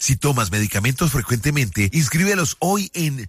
Si tomas medicamentos frecuentemente, inscríbelos hoy en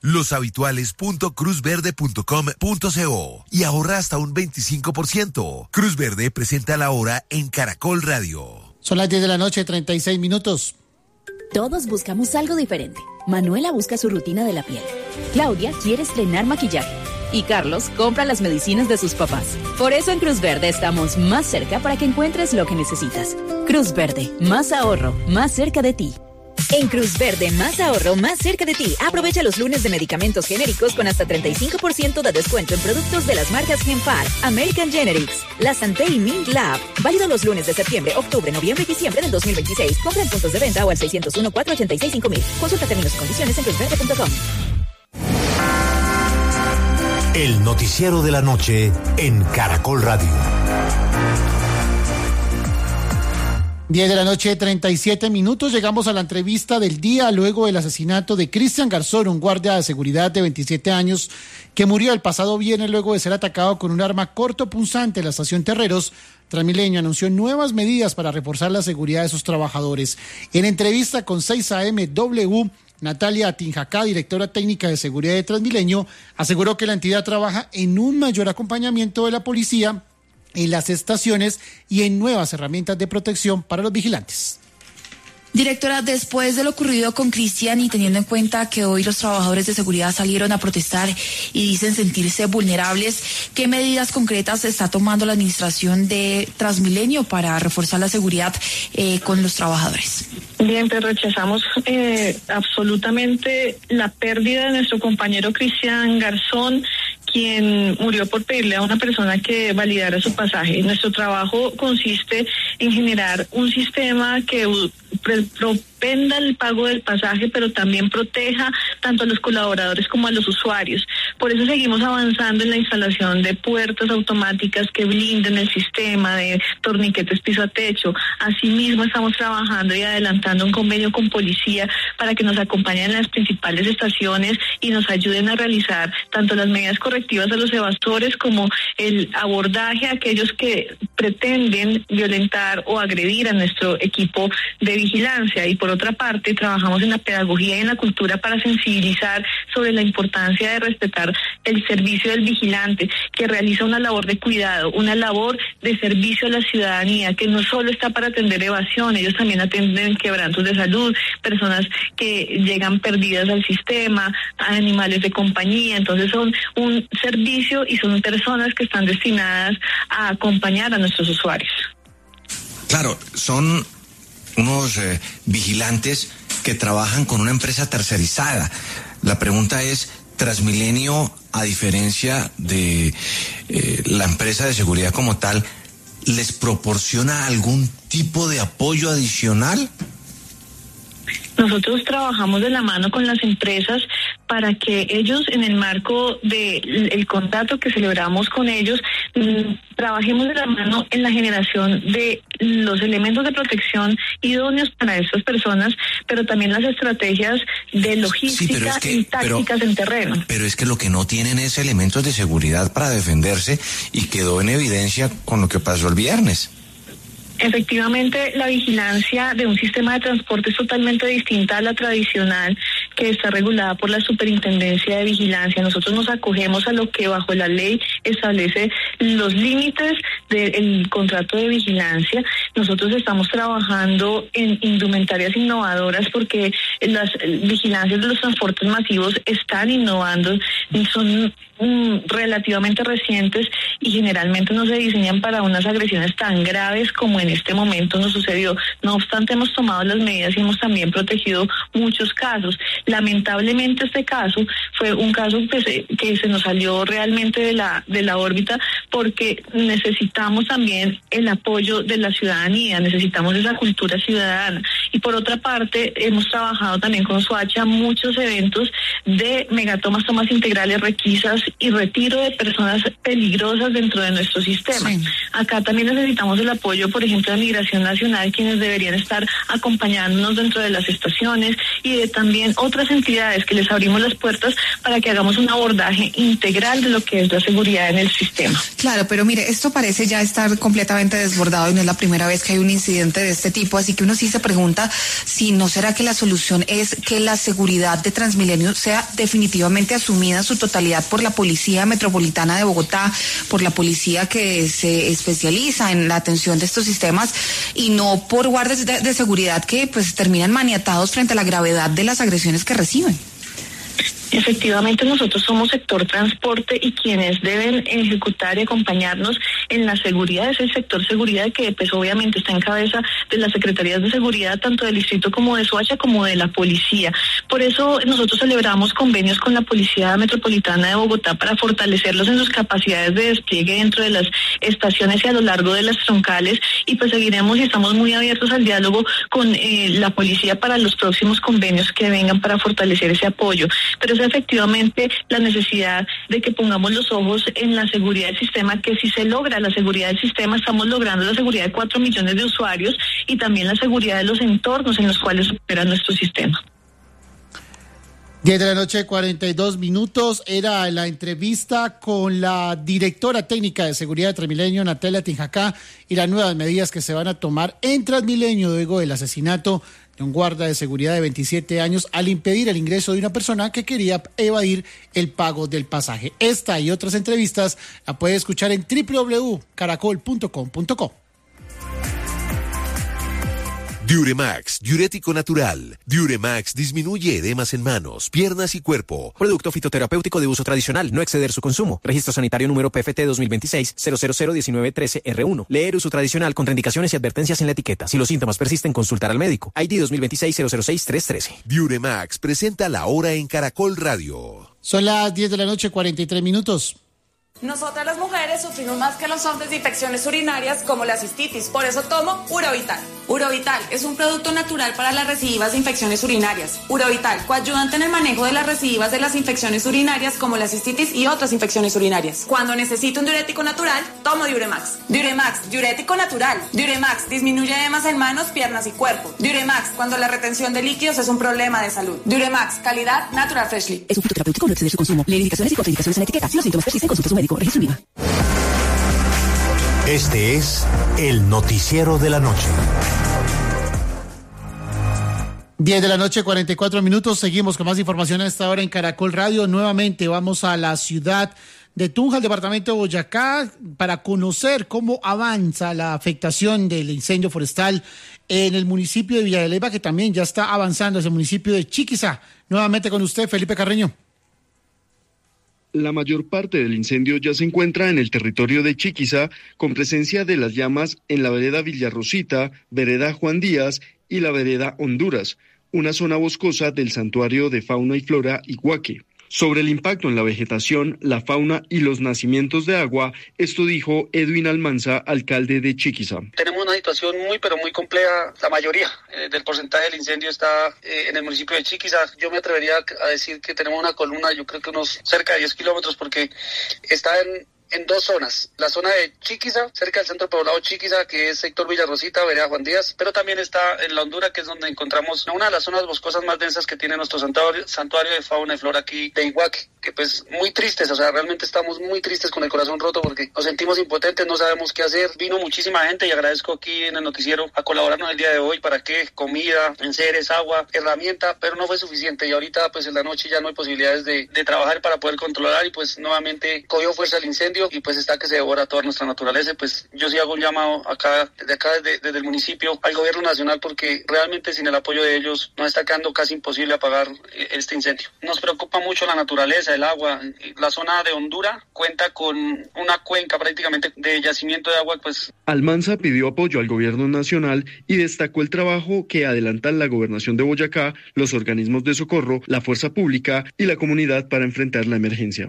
loshabituales.cruzverde.com.co y ahorra hasta un 25%. Cruz Verde presenta la hora en Caracol Radio. Son las 10 de la noche, 36 minutos. Todos buscamos algo diferente. Manuela busca su rutina de la piel. Claudia quiere estrenar maquillaje. Y Carlos compra las medicinas de sus papás. Por eso en Cruz Verde estamos más cerca para que encuentres lo que necesitas. Cruz Verde, más ahorro, más cerca de ti. En Cruz Verde, más ahorro, más cerca de ti. Aprovecha los lunes de medicamentos genéricos con hasta 35% de descuento en productos de las marcas Genpar, American Generics, La Santé y Mint Lab. Válido los lunes de septiembre, octubre, noviembre y diciembre del 2026. Compra en puntos de venta o al 601-486-5000. Consulta términos y condiciones en cruzverde.com. El noticiero de la noche en Caracol Radio. 10 de la noche, 37 minutos. Llegamos a la entrevista del día luego del asesinato de Cristian Garzón, un guardia de seguridad de 27 años que murió el pasado viernes luego de ser atacado con un arma cortopunzante en la estación Terreros. Transmilenio anunció nuevas medidas para reforzar la seguridad de sus trabajadores. En entrevista con 6AMW, Natalia Tinjacá, directora técnica de seguridad de Transmilenio, aseguró que la entidad trabaja en un mayor acompañamiento de la policía en las estaciones y en nuevas herramientas de protección para los vigilantes. Directora, después de lo ocurrido con Cristian y teniendo en cuenta que hoy los trabajadores de seguridad salieron a protestar y dicen sentirse vulnerables, ¿qué medidas concretas está tomando la administración de Transmilenio para reforzar la seguridad con los trabajadores? Bien, pues rechazamos absolutamente la pérdida de nuestro compañero Cristian Garzón, quien murió por pedirle a una persona que validara su pasaje. Nuestro trabajo consiste en generar un sistema que propenda el pago del pasaje, pero también proteja tanto a los colaboradores como a los usuarios. Por eso seguimos avanzando en la instalación de puertas automáticas que blinden el sistema, de torniquetes piso a techo. Asimismo, estamos trabajando y adelantando un convenio con policía para que nos acompañen en las principales estaciones y nos ayuden a realizar tanto las medidas correctivas a los evasores como el abordaje a aquellos que pretenden violentar o agredir a nuestro equipo de vigilancia. Y por otra parte, trabajamos en la pedagogía y en la cultura para sensibilizar sobre la importancia de respetar el servicio del vigilante, que realiza una labor de cuidado, una labor de servicio a la ciudadanía, que no solo está para atender evasión, ellos también atienden quebrantos de salud, personas que llegan perdidas al sistema, animales de compañía. Entonces son un servicio y son personas que están destinadas a acompañar a nuestros usuarios. Claro, son unos vigilantes que trabajan con una empresa tercerizada. La pregunta es, Transmilenio, a diferencia de la empresa de seguridad como tal, ¿les proporciona algún tipo de apoyo adicional? Nosotros trabajamos de la mano con las empresas para que ellos, en el marco del contrato que celebramos con ellos, trabajemos de la mano en la generación de los elementos de protección idóneos para estas personas, pero también las estrategias de logística y tácticas en terreno. Pero es que lo que no tienen es elementos de seguridad para defenderse y quedó en evidencia con lo que pasó el viernes. Efectivamente, la vigilancia de un sistema de transporte es totalmente distinta a la tradicional, que está regulada por la Superintendencia de Vigilancia. Nosotros nos acogemos a lo que bajo la ley establece los límites del contrato de vigilancia. Nosotros estamos trabajando en indumentarias innovadoras porque las vigilancias de los transportes masivos están innovando, son relativamente recientes y generalmente no se diseñan para unas agresiones tan graves como en este momento nos sucedió. No obstante, hemos tomado las medidas y hemos también protegido muchos casos. Lamentablemente este caso fue un caso que se nos salió realmente de la órbita, porque necesitamos también el apoyo de la ciudadanía, necesitamos esa cultura ciudadana. Y por otra parte, hemos trabajado también con Soacha muchos eventos de megatomas, tomas integrales, requisas y retiro de personas peligrosas dentro de nuestro sistema. Sí. Acá también necesitamos el apoyo, por ejemplo, de Migración Nacional, quienes deberían estar acompañándonos dentro de las estaciones, y de también otras entidades que les abrimos las puertas para que hagamos un abordaje integral de lo que es la seguridad en el sistema. Claro, pero mire, esto parece ya estar completamente desbordado y no es la primera vez que hay un incidente de este tipo, así que uno sí se pregunta si no será que la solución es que la seguridad de Transmilenio sea definitivamente asumida en su totalidad por la Policía Metropolitana de Bogotá, por la policía que se especializa en la atención de estos sistemas y no por guardias de seguridad que pues terminan maniatados frente a la gravedad de las agresiones que reciben. Efectivamente, nosotros somos sector transporte y quienes deben ejecutar y acompañarnos en la seguridad es el sector seguridad, que pues obviamente está en cabeza de las secretarías de seguridad tanto del distrito como de Soacha como de la policía. Por eso nosotros celebramos convenios con la Policía Metropolitana de Bogotá para fortalecerlos en sus capacidades de despliegue dentro de las estaciones y a lo largo de las troncales, y pues seguiremos y estamos muy abiertos al diálogo con la policía para los próximos convenios que vengan para fortalecer ese apoyo. Pero es efectivamente la necesidad de que pongamos los ojos en la seguridad del sistema, que si se logra la seguridad del sistema, estamos logrando la seguridad de 4 millones de usuarios y también la seguridad de los entornos en los cuales opera nuestro sistema. 10 de la noche, 42 minutos. Era la entrevista con la directora técnica de seguridad de Transmilenio, Natalia Tinjacá, y las nuevas medidas que se van a tomar en Transmilenio luego del asesinato de un guarda de seguridad de 27 años al impedir el ingreso de una persona que quería evadir el pago del pasaje. Esta y otras entrevistas la puede escuchar en www.caracol.com.co. Diuremax, diurético natural. Diuremax disminuye edemas en manos, piernas y cuerpo. Producto fitoterapéutico de uso tradicional, no exceder su consumo. Registro sanitario número PFT 2026-0001913R1. Leer uso tradicional, contraindicaciones y advertencias en la etiqueta. Si los síntomas persisten, consultar al médico. ID 2026-006-313. Diuremax presenta La Hora en Caracol Radio. Son las 10 de la noche, 43 minutos. Nosotras las mujeres sufrimos más que los hombres de infecciones urinarias como la cistitis, por eso tomo Urovital. Urovital es un producto natural para las recidivas de infecciones urinarias. Urovital, coayudante en el manejo de las recidivas de las infecciones urinarias como la cistitis y otras infecciones urinarias. Cuando necesito un diurético natural, tomo Diuremax. Diuremax, diurético natural. Diuremax disminuye edemas en manos, piernas y cuerpo. Diuremax, cuando la retención de líquidos es un problema de salud. Diuremax, calidad Natural Freshly. Es un fitoterapéutico, no exceder su consumo. Leer indicaciones y contraindicaciones en la etiqueta. Si los síntomas persisten, consulte a su médico. Registro IVA. Este es el noticiero de la noche. 10 de la noche, 44 minutos. Seguimos con más información a esta hora en Caracol Radio. Nuevamente vamos a la ciudad de Tunja, el departamento de Boyacá, para conocer cómo avanza la afectación del incendio forestal en el municipio de Villa de Leyva, que también ya está avanzando hacia el municipio de Chiquiza. Nuevamente con usted, Felipe Carreño. La mayor parte del incendio ya se encuentra en el territorio de Chiquiza, con presencia de las llamas en la vereda Villarrosita, vereda Juan Díaz y la vereda Honduras, una zona boscosa del santuario de fauna y flora Iguaque. Sobre el impacto en la vegetación, la fauna y los nacimientos de agua, esto dijo Edwin Almanza, alcalde de Chiquiza. Tenemos una situación muy compleja. La mayoría del porcentaje del incendio está en el municipio de Chiquiza. Yo me atrevería a decir que tenemos una columna, yo creo que unos cerca de 10 kilómetros, porque está en dos zonas. La zona de Chiquiza, cerca del centro poblado Chiquiza, que es sector Villarrosita, vereda Juan Díaz, pero también está en la Hondura, que es donde encontramos una de las zonas boscosas más densas que tiene nuestro santuario de fauna y flora aquí de Iguaque, que pues muy tristes, o sea, realmente estamos muy tristes con el corazón roto porque nos sentimos impotentes, no sabemos qué hacer. Vino muchísima gente y agradezco aquí en el noticiero a colaborarnos el día de hoy. ¿Para qué? Comida, enseres, agua, herramienta, pero no fue suficiente y ahorita pues en la noche ya no hay posibilidades de trabajar para poder controlar y pues nuevamente cogió fuerza el incendio y pues está que se devora toda nuestra naturaleza. Pues yo sí hago un llamado desde el municipio al gobierno nacional, porque realmente sin el apoyo de ellos nos está quedando casi imposible apagar este incendio. Nos preocupa mucho la naturaleza, el agua. La zona de Honduras cuenta con una cuenca prácticamente de yacimiento de agua. Pues Almanza pidió apoyo al gobierno nacional y destacó el trabajo que adelantan la gobernación de Boyacá, los organismos de socorro, la fuerza pública y la comunidad para enfrentar la emergencia.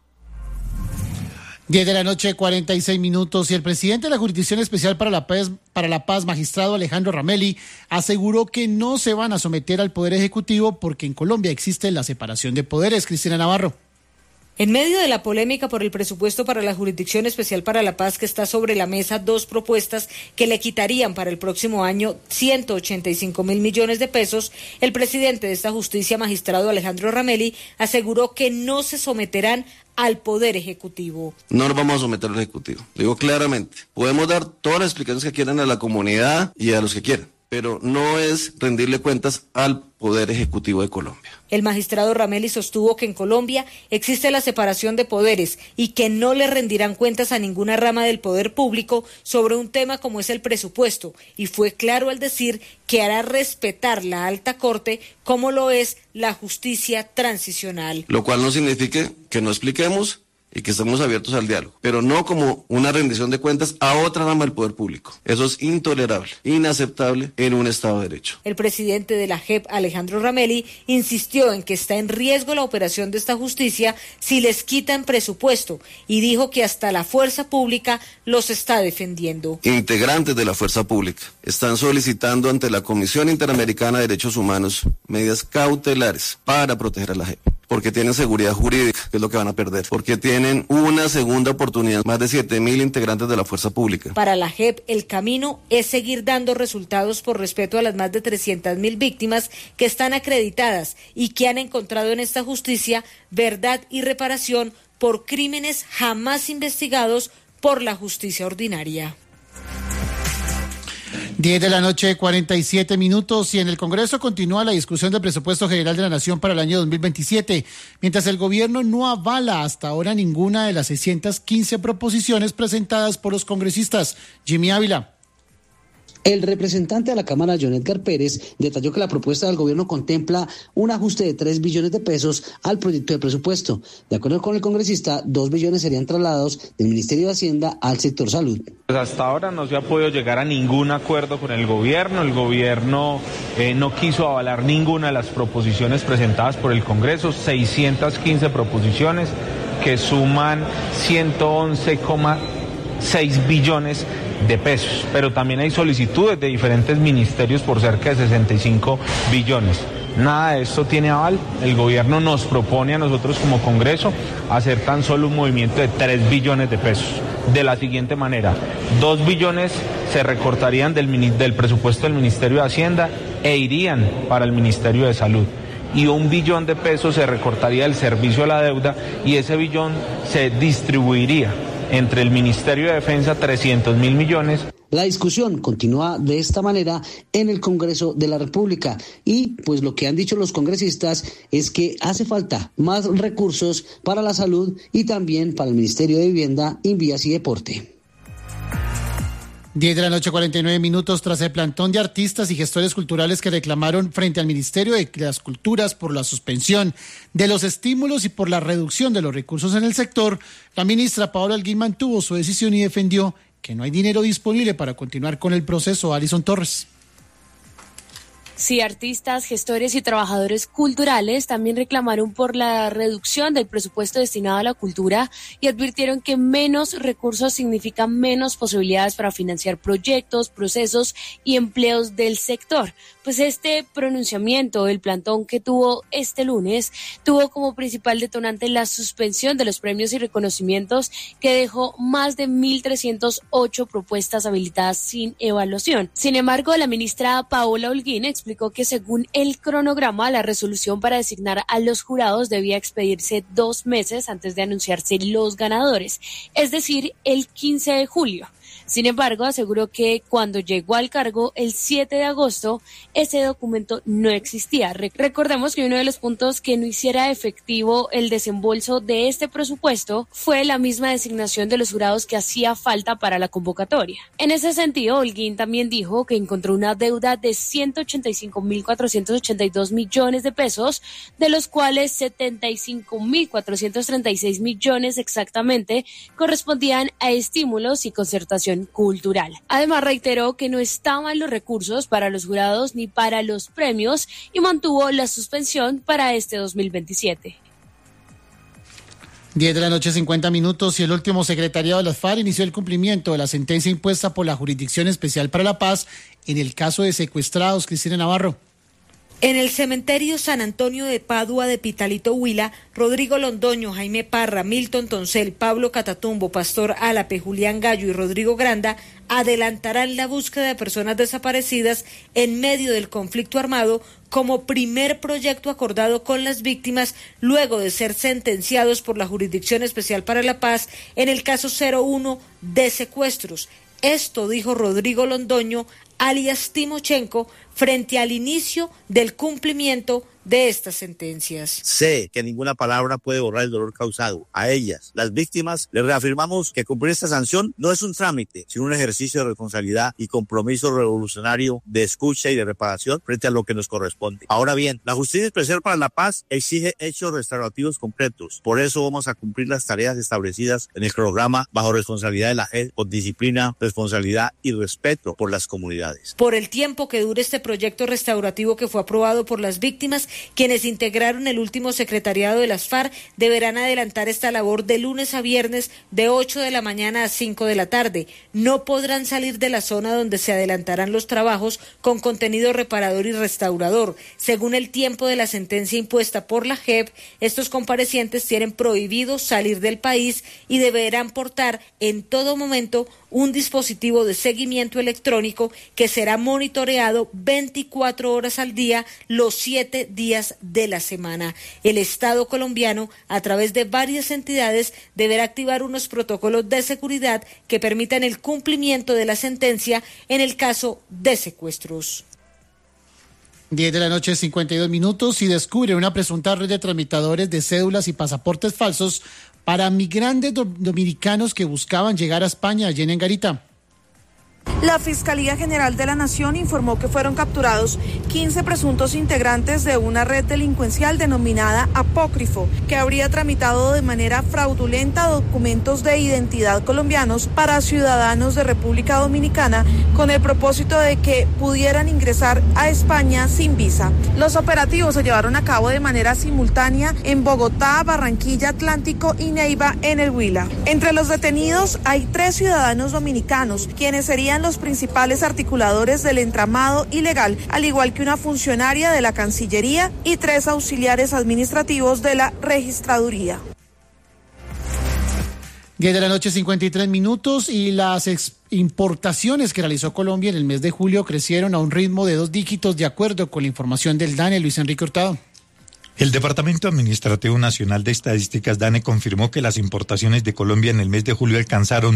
10 de la noche, 46 minutos, y el presidente de la Jurisdicción Especial para la Paz, magistrado Alejandro Ramelli, aseguró que no se van a someter al Poder Ejecutivo porque en Colombia existe la separación de poderes. Cristina Navarro. En medio de la polémica por el presupuesto para la Jurisdicción Especial para la Paz que está sobre la mesa, dos propuestas que le quitarían para el próximo año 185.000 millones de pesos, el presidente de esta justicia, magistrado Alejandro Ramelli, aseguró que no se someterán al Poder Ejecutivo. No nos vamos a someter al Ejecutivo, lo digo claramente. Podemos dar todas las explicaciones que quieran a la comunidad y a los que quieran, pero no es rendirle cuentas al Poder Ejecutivo de Colombia. El magistrado Ramelli sostuvo que en Colombia existe la separación de poderes y que no le rendirán cuentas a ninguna rama del poder público sobre un tema como es el presupuesto, y fue claro al decir que hará respetar la alta corte como lo es la justicia transicional. Lo cual no significa que no expliquemos y que estamos abiertos al diálogo, pero no como una rendición de cuentas a otra rama del poder público. Eso es intolerable, inaceptable en un Estado de Derecho. El presidente de la JEP, Alejandro Ramelli, insistió en que está en riesgo la operación de esta justicia si les quitan presupuesto y dijo que hasta la fuerza pública los está defendiendo. Integrantes de la fuerza pública están solicitando ante la Comisión Interamericana de Derechos Humanos medidas cautelares para proteger a la JEP. Porque tienen seguridad jurídica, que es lo que van a perder. Porque tienen una segunda oportunidad, más de 7.000 integrantes de la fuerza pública. Para la JEP, el camino es seguir dando resultados por respeto a las más de 300.000 víctimas que están acreditadas y que han encontrado en esta justicia verdad y reparación por crímenes jamás investigados por la justicia ordinaria. 10 de la noche, 47 minutos, y en el Congreso continúa la discusión del presupuesto general de la Nación para el año 2027, mientras el gobierno no avala hasta ahora ninguna de las 615 proposiciones presentadas por los congresistas. Jimmy Ávila. El representante de la Cámara, John Edgar Pérez, detalló que la propuesta del gobierno contempla un ajuste de 3 billones de pesos al proyecto de presupuesto. De acuerdo con el congresista, 2 billones serían trasladados del Ministerio de Hacienda al sector salud. Pues hasta ahora no se ha podido llegar a ningún acuerdo con el gobierno. El gobierno no quiso avalar ninguna de las proposiciones presentadas por el Congreso, 615 proposiciones que suman 111,6 billones de pesos, pero también hay solicitudes de diferentes ministerios por cerca de 65 billones. Nada de esto tiene aval. El gobierno nos propone a nosotros como Congreso hacer tan solo un movimiento de 3 billones de pesos. De la siguiente manera: 2 billones se recortarían del presupuesto del Ministerio de Hacienda e irían para el Ministerio de Salud. Y 1 billón de pesos se recortaría del servicio a la deuda y ese billón se distribuiría entre el Ministerio de Defensa, 300.000 millones. La discusión continúa de esta manera en el Congreso de la República y pues lo que han dicho los congresistas es que hace falta más recursos para la salud y también para el Ministerio de Vivienda, Invías y Deporte. 10 de la noche, 49 minutos, tras el plantón de artistas y gestores culturales que reclamaron frente al Ministerio de las Culturas por la suspensión de los estímulos y por la reducción de los recursos en el sector, la ministra Paola Holguín mantuvo su decisión y defendió que no hay dinero disponible para continuar con el proceso. Alison Torres. Sí, artistas, gestores y trabajadores culturales también reclamaron por la reducción del presupuesto destinado a la cultura y advirtieron que menos recursos significan menos posibilidades para financiar proyectos, procesos y empleos del sector. Pues este pronunciamiento, el plantón que tuvo este lunes, tuvo como principal detonante la suspensión de los premios y reconocimientos que dejó más de 1.308 propuestas habilitadas sin evaluación. Sin embargo, la ministra Paola Holguín explicó que según el cronograma, la resolución para designar a los jurados debía expedirse 2 meses antes de anunciarse los ganadores, es decir, el 15 de julio. Sin embargo, aseguró que cuando llegó al cargo el 7 de agosto, ese documento no existía. Recordemos que uno de los puntos que no hiciera efectivo el desembolso de este presupuesto fue la misma designación de los jurados que hacía falta para la convocatoria. En ese sentido, Holguín también dijo que encontró una deuda de 185.482 millones de pesos, de los cuales 75.436 millones exactamente correspondían a estímulos y concertación cultural. Además, reiteró que no estaban los recursos para los jurados ni para los premios y mantuvo la suspensión para este 2027. 10 de la noche, 50 minutos, y el último secretariado de las FARC inició el cumplimiento de la sentencia impuesta por la Jurisdicción Especial para la Paz en el caso de secuestrados. Cristina Navarro. En el cementerio San Antonio de Padua de Pitalito Huila, Rodrigo Londoño, Jaime Parra, Milton Toncel, Pablo Catatumbo, Pastor Álape, Julián Gallo y Rodrigo Granda adelantarán la búsqueda de personas desaparecidas en medio del conflicto armado como primer proyecto acordado con las víctimas luego de ser sentenciados por la Jurisdicción Especial para la Paz en el caso 01 de secuestros. Esto dijo Rodrigo Londoño, alias Timochenko, frente al inicio del cumplimiento de estas sentencias. Sé que ninguna palabra puede borrar el dolor causado. A ellas, las víctimas, les reafirmamos que cumplir esta sanción no es un trámite, sino un ejercicio de responsabilidad y compromiso revolucionario de escucha y de reparación frente a lo que nos corresponde. Ahora bien, la Justicia Especial para la Paz exige hechos restaurativos concretos. Por eso vamos a cumplir las tareas establecidas en el programa bajo responsabilidad de la JEP, con disciplina, responsabilidad y respeto por las comunidades. Por el tiempo que dure este proyecto restaurativo que fue aprobado por las víctimas, quienes integraron el último secretariado de las FARC deberán adelantar esta labor de lunes a viernes de 8 de la mañana a 5 de la tarde. No podrán salir de la zona donde se adelantarán los trabajos con contenido reparador y restaurador. Según el tiempo de la sentencia impuesta por la JEP, estos comparecientes tienen prohibido salir del país y deberán portar en todo momento un dispositivo de seguimiento electrónico que será monitoreado 24 horas al día, los 7 días de la semana. El Estado colombiano, a través de varias entidades, deberá activar unos protocolos de seguridad que permitan el cumplimiento de la sentencia en el caso de secuestros. 10 de la noche, 52 minutos, y descubre una presunta red de tramitadores de cédulas y pasaportes falsos para migrantes dominicanos que buscaban llegar a España. Allí en Garita. La Fiscalía General de la Nación informó que fueron capturados 15 presuntos integrantes de una red delincuencial denominada Apócrifo, que habría tramitado de manera fraudulenta documentos de identidad colombianos para ciudadanos de República Dominicana con el propósito de que pudieran ingresar a España sin visa. Los operativos se llevaron a cabo de manera simultánea en Bogotá, Barranquilla, Atlántico y Neiva en el Huila. Entre los detenidos hay 3 ciudadanos dominicanos, quienes serían los principales articuladores del entramado ilegal, al igual que una funcionaria de la Cancillería y 3 auxiliares administrativos de la Registraduría. 10 de la noche, 53 minutos, y las importaciones que realizó Colombia en el mes de julio crecieron a un ritmo de 2 dígitos, de acuerdo con la información del DANE. Luis Enrique Hurtado. El Departamento Administrativo Nacional de Estadísticas, DANE, confirmó que las importaciones de Colombia en el mes de julio alcanzaron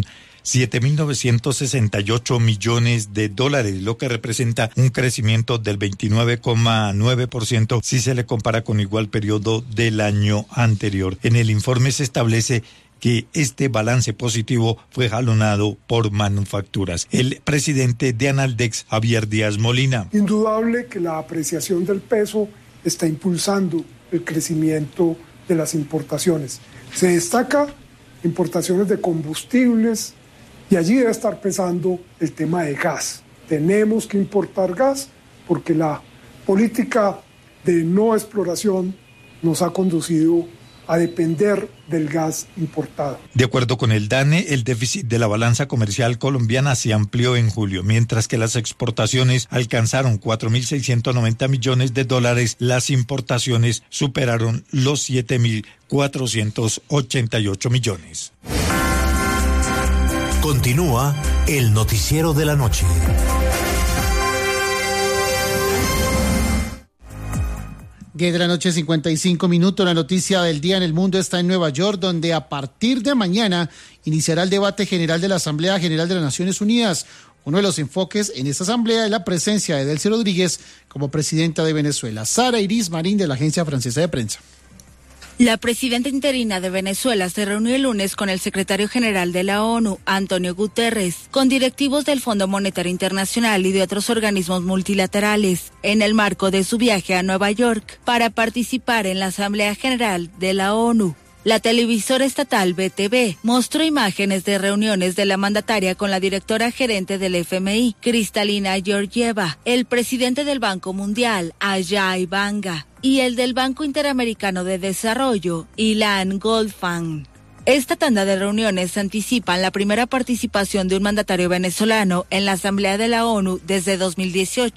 7.968 millones de dólares, lo que representa un crecimiento del 29,9% si se le compara con igual periodo del año anterior. En el informe se establece que este balance positivo fue jalonado por manufacturas. El presidente de Analdex, Javier Díaz Molina. Indudable que la apreciación del peso está impulsando el crecimiento de las importaciones. Se destaca importaciones de combustibles y allí debe estar pesando el tema de gas. Tenemos que importar gas porque la política de no exploración nos ha conducido a depender del gas importado. De acuerdo con el DANE, el déficit de la balanza comercial colombiana se amplió en julio, mientras que las exportaciones alcanzaron 4.690 millones de dólares, las importaciones superaron los 7.488 millones. Continúa el noticiero de la noche. 10 de la noche, 55 minutos. La noticia del día en el mundo está en Nueva York, donde a partir de mañana iniciará el debate general de la Asamblea General de las Naciones Unidas. Uno de los enfoques en esta asamblea es la presencia de Delcy Rodríguez como presidenta de Venezuela. Sara Iris Marín, de la Agencia Francesa de Prensa. La presidenta interina de Venezuela se reunió el lunes con el secretario general de la ONU, Antonio Guterres, con directivos del Fondo Monetario Internacional y de otros organismos multilaterales, en el marco de su viaje a Nueva York para participar en la Asamblea General de la ONU. La televisora estatal BTV mostró imágenes de reuniones de la mandataria con la directora gerente del FMI, Kristalina Georgieva, el presidente del Banco Mundial, Ajay Banga, y el del Banco Interamericano de Desarrollo, Ilan Goldfang. Esta tanda de reuniones anticipan la primera participación de un mandatario venezolano en la Asamblea de la ONU desde 2018.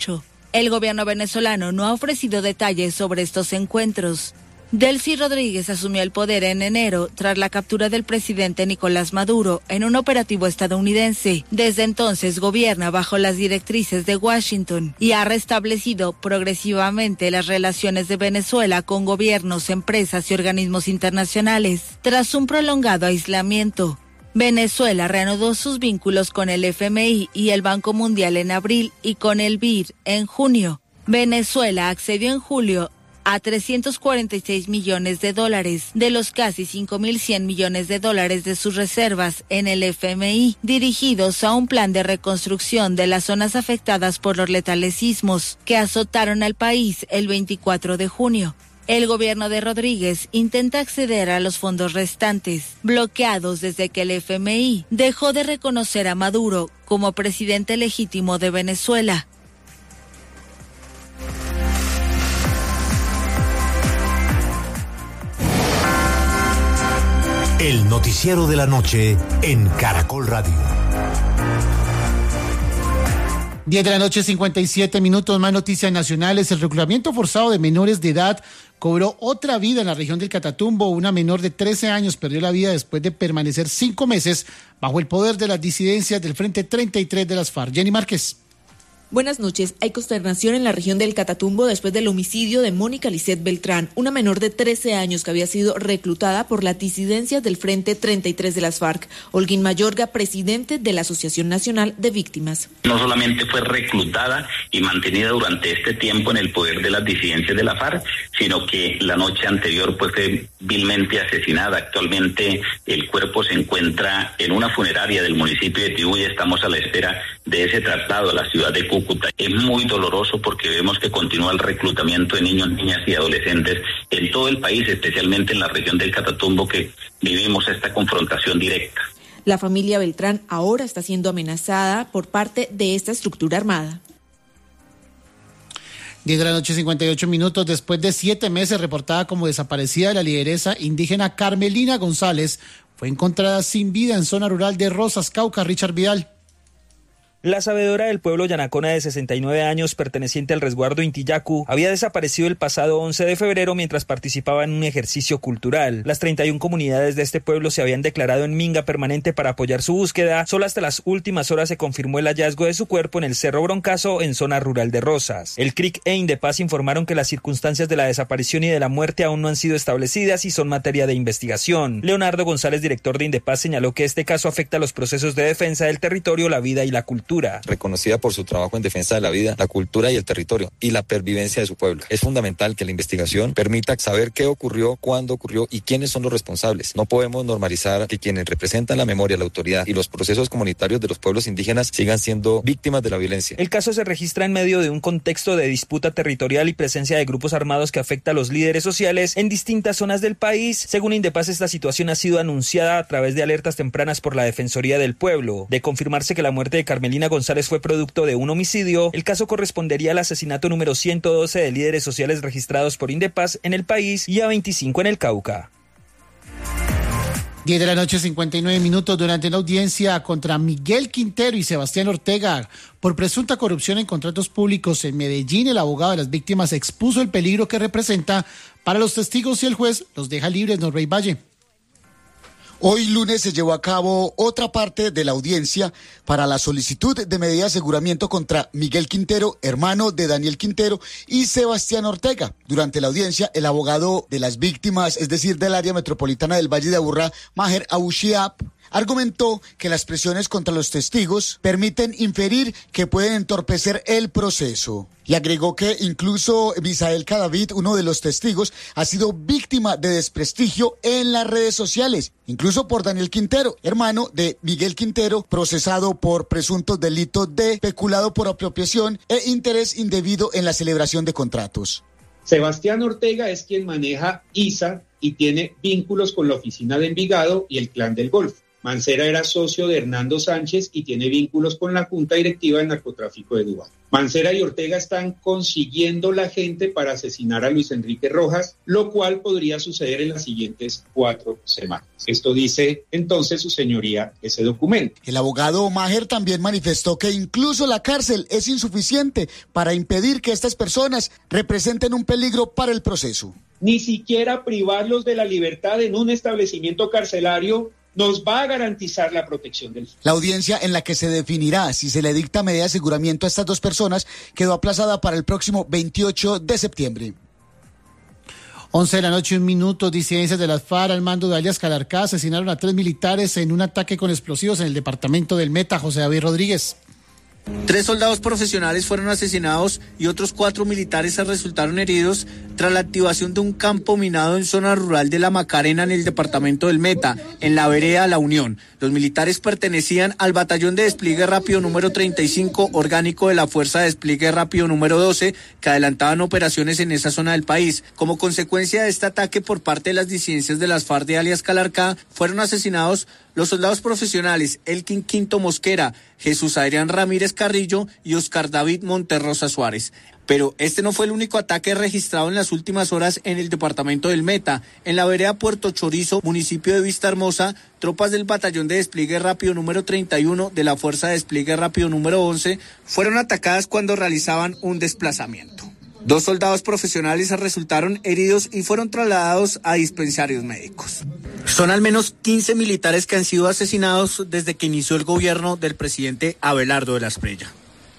El gobierno venezolano no ha ofrecido detalles sobre estos encuentros. Delcy Rodríguez asumió el poder en enero tras la captura del presidente Nicolás Maduro en un operativo estadounidense. Desde entonces gobierna bajo las directrices de Washington y ha restablecido progresivamente las relaciones de Venezuela con gobiernos, empresas y organismos internacionales. Tras un prolongado aislamiento, Venezuela reanudó sus vínculos con el FMI y el Banco Mundial en abril y con el BID en junio. Venezuela accedió en julio a $346 millones, de los casi 5.100 millones de dólares de sus reservas en el FMI, dirigidos a un plan de reconstrucción de las zonas afectadas por los letales sismos que azotaron al país el 24 de junio. El gobierno de Rodríguez intenta acceder a los fondos restantes, bloqueados desde que el FMI dejó de reconocer a Maduro como presidente legítimo de Venezuela. El noticiero de la noche en Caracol Radio. 10 de la noche, 57 minutos, más noticias nacionales. El reclutamiento forzado de menores de edad cobró otra vida en la región del Catatumbo. Una menor de 13 años perdió la vida después de permanecer 5 meses bajo el poder de las disidencias del Frente 33 de las FARC. Jenny Márquez. Buenas noches. Hay consternación en la región del Catatumbo después del homicidio de Mónica Lisset Beltrán, una menor de 13 años que había sido reclutada por las disidencias del Frente 33 de las FARC. Holguín Mayorga, presidente de la Asociación Nacional de Víctimas. No solamente fue reclutada y mantenida durante este tiempo en el poder de las disidencias de la FARC, sino que la noche anterior pues fue vilmente asesinada. Actualmente el cuerpo se encuentra en una funeraria del municipio de Tibú y estamos a la espera de ese traslado a la ciudad de Cúcuta. Es muy doloroso porque vemos que continúa el reclutamiento de niños, niñas y adolescentes en todo el país, especialmente en la región del Catatumbo, que vivimos esta confrontación directa. La familia Beltrán ahora está siendo amenazada por parte de esta estructura armada. 10 de la noche, 58 minutos. Después de 7 meses reportada como desaparecida, la lideresa indígena Carmelina González fue encontrada sin vida en zona rural de Rosas, Cauca. Richard Vidal. La sabedora del pueblo Yanacona de 69 años, perteneciente al resguardo Intillacu, había desaparecido el pasado 11 de febrero mientras participaba en un ejercicio cultural. Las 31 comunidades de este pueblo se habían declarado en minga permanente para apoyar su búsqueda. Solo hasta las últimas horas se confirmó el hallazgo de su cuerpo en el Cerro Broncazo, en zona rural de Rosas. El CRIC e Indepaz informaron que las circunstancias de la desaparición y de la muerte aún no han sido establecidas y son materia de investigación. Leonardo González, director de Indepaz, señaló que este caso afecta a los procesos de defensa del territorio, la vida y la cultura. Reconocida por su trabajo en defensa de la vida, la cultura y el territorio y la pervivencia de su pueblo. Es fundamental que la investigación permita saber qué ocurrió, cuándo ocurrió y quiénes son los responsables. No podemos normalizar que quienes representan la memoria, la autoridad y los procesos comunitarios de los pueblos indígenas sigan siendo víctimas de la violencia. El caso se registra en medio de un contexto de disputa territorial y presencia de grupos armados que afecta a los líderes sociales en distintas zonas del país. Según Indepaz, esta situación ha sido anunciada a través de alertas tempranas por la Defensoría del Pueblo. De confirmarse que la muerte de Carmelina González fue producto de un homicidio, el caso correspondería al asesinato número 112 de líderes sociales registrados por Indepaz en el país y a 25 en el Cauca. 10 de la noche, 59 minutos. Durante la audiencia contra Miguel Quintero y Sebastián Ortega por presunta corrupción en contratos públicos en Medellín, el abogado de las víctimas expuso el peligro que representa para los testigos y el juez los deja libres. Norrey Valle. Hoy lunes se llevó a cabo otra parte de la audiencia para la solicitud de medida de aseguramiento contra Miguel Quintero, hermano de Daniel Quintero, y Sebastián Ortega. Durante la audiencia, el abogado de las víctimas, es decir, del área metropolitana del Valle de Aburrá, Maher Abushiab, argumentó que las presiones contra los testigos permiten inferir que pueden entorpecer el proceso. Y agregó que incluso Misael Cadavid, uno de los testigos, ha sido víctima de desprestigio en las redes sociales, incluso por Daniel Quintero, hermano de Miguel Quintero, procesado por presuntos delitos de peculado por apropiación e interés indebido en la celebración de contratos. Sebastián Ortega es quien maneja ISA y tiene vínculos con la oficina de Envigado y el Clan del Golfo. Mancera era socio de Hernando Sánchez y tiene vínculos con la Junta Directiva del Narcotráfico de Dubái. Mancera y Ortega están consiguiendo la gente para asesinar a Luis Enrique Rojas, lo cual podría suceder en las siguientes 4 semanas. Esto dice entonces su señoría ese documento. El abogado Maher también manifestó que incluso la cárcel es insuficiente para impedir que estas personas representen un peligro para el proceso. Ni siquiera privarlos de la libertad en un establecimiento carcelario nos va a garantizar la protección del... La audiencia en la que se definirá si se le dicta medida de aseguramiento a estas 2 personas quedó aplazada para el próximo 28 de septiembre. 11:01 a.m, disidencias de las FARC al mando de alias Calarcá asesinaron a 3 militares en un ataque con explosivos en el departamento del Meta. José David Rodríguez. 3 soldados profesionales fueron asesinados y otros 4 militares resultaron heridos tras la activación de un campo minado en zona rural de La Macarena en el departamento del Meta, en la vereda La Unión. Los militares pertenecían al batallón de despliegue rápido número 35 orgánico de la Fuerza de Despliegue Rápido número 12 que adelantaban operaciones en esa zona del país. Como consecuencia de este ataque por parte de las disidencias de las FARC de alias Calarcá, fueron asesinados los soldados profesionales Elkin Quinto Mosquera, Jesús Adrián Ramírez Carrillo y Oscar David Monterrosa Suárez. Pero este no fue el único ataque registrado en las últimas horas en el departamento del Meta. En la vereda Puerto Chorizo, municipio de Vista Hermosa, tropas del batallón de despliegue rápido número 31 de la Fuerza de Despliegue Rápido número 11 fueron atacadas cuando realizaban un desplazamiento. 2 soldados profesionales resultaron heridos y fueron trasladados a dispensarios médicos. Son al menos 15 militares que han sido asesinados desde que inició el gobierno del presidente Abelardo de la Espriella.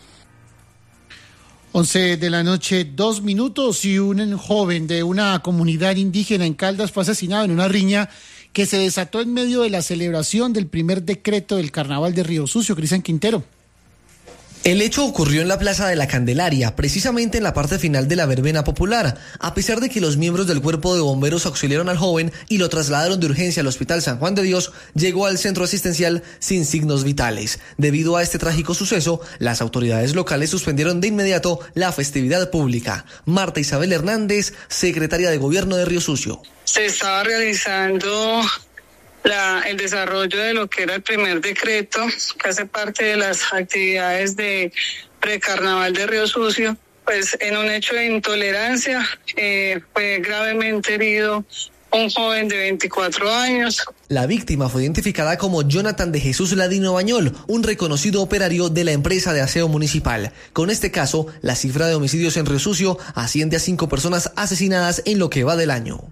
11:02 a.m, y un joven de una comunidad indígena en Caldas fue asesinado en una riña que se desató en medio de la celebración del primer decreto del Carnaval de Río Sucio. Cristian Quintero. El hecho ocurrió en la Plaza de la Candelaria, precisamente en la parte final de la verbena popular. A pesar de que los miembros del cuerpo de bomberos auxiliaron al joven y lo trasladaron de urgencia al Hospital San Juan de Dios, llegó al centro asistencial sin signos vitales. Debido a este trágico suceso, las autoridades locales suspendieron de inmediato la festividad pública. Marta Isabel Hernández, secretaria de Gobierno de Río Sucio. Se estaba realizando el desarrollo de lo que era el primer decreto, que hace parte de las actividades de precarnaval de Río Sucio. Pues en un hecho de intolerancia fue gravemente herido un joven de 24 años. La víctima fue identificada como Jonathan de Jesús Ladino Bañol, un reconocido operario de la empresa de aseo municipal. Con este caso, la cifra de homicidios en Río Sucio asciende a 5 personas asesinadas en lo que va del año.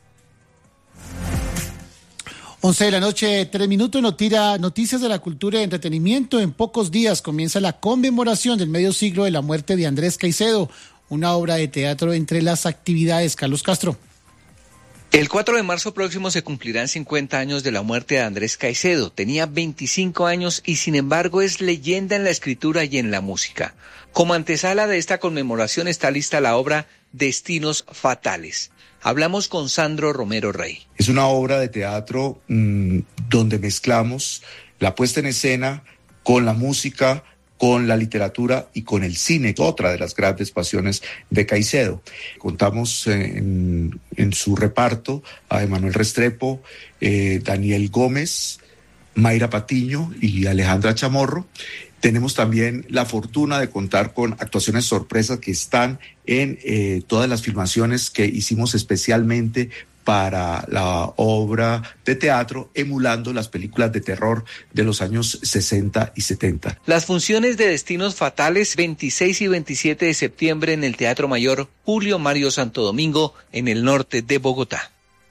11:03 a.m, noticias de la cultura y entretenimiento. En pocos días comienza la conmemoración del medio siglo de la muerte de Andrés Caicedo, una obra de teatro entre las actividades. Carlos Castro. El 4 de marzo próximo se cumplirán 50 años de la muerte de Andrés Caicedo. Tenía 25 años y sin embargo es leyenda en la escritura y en la música. Como antesala de esta conmemoración está lista la obra Destinos Fatales. Hablamos con Sandro Romero Rey. Es una obra de teatro donde mezclamos la puesta en escena con la música, con la literatura y con el cine, otra de las grandes pasiones de Caicedo. Contamos en su reparto a Emanuel Restrepo, Daniel Gómez, Mayra Patiño y Alejandra Chamorro. Tenemos también la fortuna de contar con actuaciones sorpresas que están en todas las filmaciones que hicimos especialmente para la obra de teatro, emulando las películas de terror de los años 60 y 70. Las funciones de Destinos Fatales, 26 y 27 de septiembre en el Teatro Mayor Julio Mario Santo Domingo, en el norte de Bogotá.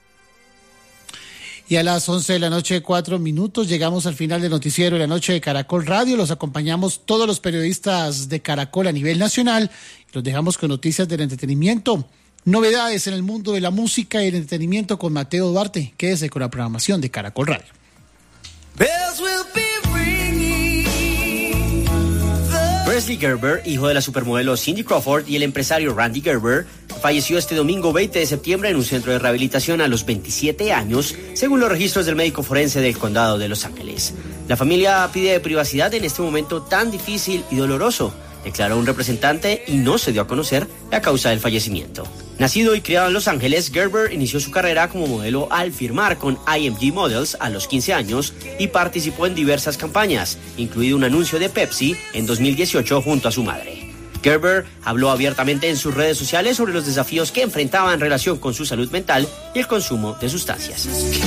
Y a las 11:04 a.m, llegamos al final del noticiero de la noche de Caracol Radio. Los acompañamos todos los periodistas de Caracol a nivel nacional. Los dejamos con noticias del entretenimiento. Novedades en el mundo de la música y el entretenimiento con Mateo Duarte. Quédese con la programación de Caracol Radio. Presley Gerber, hijo de la supermodelo Cindy Crawford y el empresario Randy Gerber, falleció este domingo 20 de septiembre en un centro de rehabilitación a los 27 años, según los registros del médico forense del condado de Los Ángeles. La familia pide privacidad en este momento tan difícil y doloroso, declaró un representante, y no se dio a conocer la causa del fallecimiento. Nacido y criado en Los Ángeles, Gerber inició su carrera como modelo al firmar con IMG Models a los 15 años y participó en diversas campañas, incluido un anuncio de Pepsi en 2018 junto a su madre. Gerber habló abiertamente en sus redes sociales sobre los desafíos que enfrentaba en relación con su salud mental y el consumo de sustancias.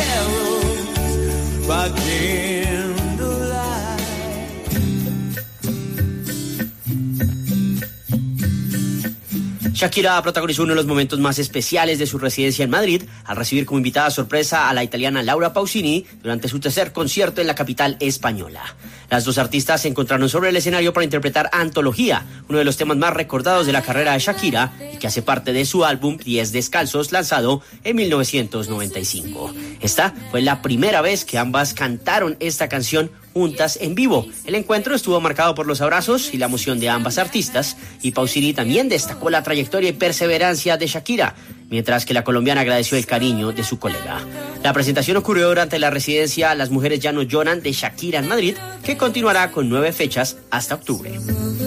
Shakira protagonizó uno de los momentos más especiales de su residencia en Madrid al recibir como invitada sorpresa a la italiana Laura Pausini durante su tercer concierto en la capital española. Las dos artistas se encontraron sobre el escenario para interpretar Antología, uno de los temas más recordados de la carrera de Shakira y que hace parte de su álbum Pies Descalzos, lanzado en 1995. Esta fue la primera vez que ambas cantaron esta canción juntas en vivo. El encuentro estuvo marcado por los abrazos y la emoción de ambas artistas, y Pausini también destacó la trayectoria y perseverancia de Shakira, mientras que la colombiana agradeció el cariño de su colega. La presentación ocurrió durante la residencia Las Mujeres Ya No Lloran de Shakira en Madrid, que continuará con 9 fechas hasta octubre.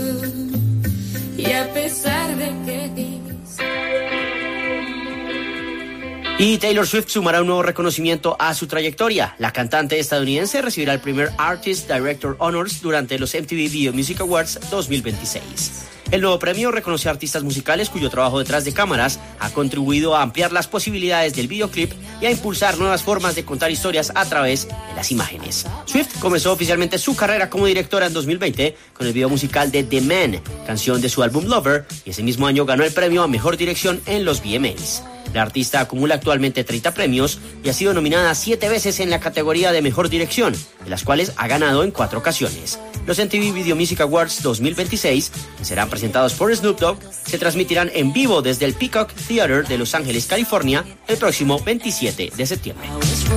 Y a pesar de que Y Taylor Swift sumará un nuevo reconocimiento a su trayectoria. La cantante estadounidense recibirá el primer Artist Director Honors durante los MTV Video Music Awards 2026. El nuevo premio reconoce a artistas musicales cuyo trabajo detrás de cámaras ha contribuido a ampliar las posibilidades del videoclip y a impulsar nuevas formas de contar historias a través de las imágenes. Swift comenzó oficialmente su carrera como directora en 2020 con el video musical de The Man, canción de su álbum Lover, y ese mismo año ganó el premio a Mejor Dirección en los VMAs. La artista acumula actualmente 30 premios y ha sido nominada 7 veces en la categoría de Mejor Dirección, de las cuales ha ganado en 4 ocasiones. Los MTV Video Music Awards 2026, que serán presentados por Snoop Dogg, se transmitirán en vivo desde el Peacock Theater de Los Ángeles, California, el próximo 27 de septiembre.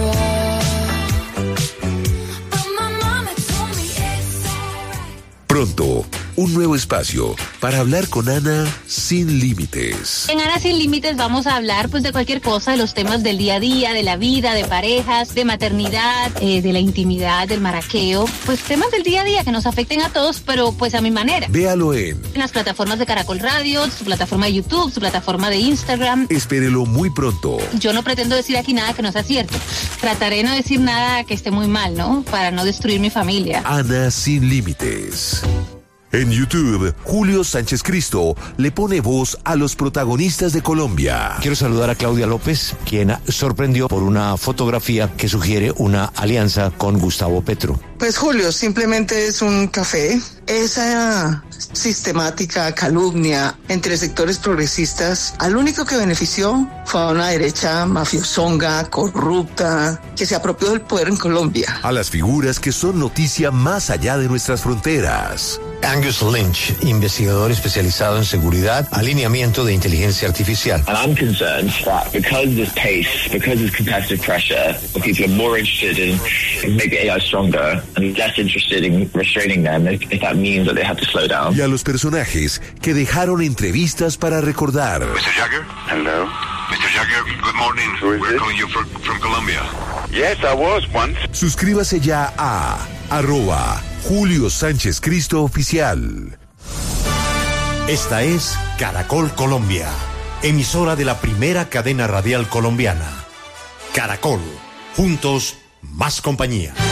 Pronto, un nuevo espacio para hablar con Ana sin límites. En Ana sin límites vamos a hablar pues de cualquier cosa, de los temas del día a día, de la vida, de parejas, de maternidad, de la intimidad, del maraqueo, pues temas del día a día que nos afecten a todos, pero pues a mi manera. Véalo en las plataformas de Caracol Radio, su plataforma de YouTube, su plataforma de Instagram. Espérelo muy pronto. Yo no pretendo decir aquí nada que no sea cierto. Trataré de no decir nada que esté muy mal, ¿no? Para no destruir mi familia. Ana sin límites. En YouTube, Julio Sánchez Cristo le pone voz a los protagonistas de Colombia. Quiero saludar a Claudia López, quien sorprendió por una fotografía que sugiere una alianza con Gustavo Petro. Pues Julio, simplemente es un café. Esa sistemática calumnia entre sectores progresistas, al único que benefició fue a una derecha mafiosonga, corrupta, que se apropió del poder en Colombia. A las figuras que son noticia más allá de nuestras fronteras. Angus Lynch, investigador especializado en seguridad, alineamiento de inteligencia artificial. And I'm concerned that because there's pace, because there's competitive pressure, people are more interested in making AI stronger and less interested in restraining them if that means that they have to slow down. Y a los personajes que dejaron entrevistas para recordar. Mr. Jagger? Hello. Mr. Jagger, good morning. We're calling you from Colombia. Yes, I was once. Suscríbase ya a @Julio Sánchez Cristo Oficial. Esta es Caracol Colombia, emisora de la primera cadena radial colombiana. Caracol, juntos, más compañía.